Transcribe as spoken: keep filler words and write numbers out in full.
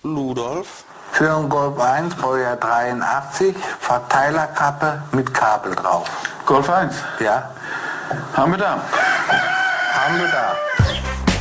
Ludolf. Für ein Golf eins, Baujahr dreiundachtzig, Verteilerkappe mit Kabel drauf. Golf eins? Ja. Haben wir da. Haben wir da.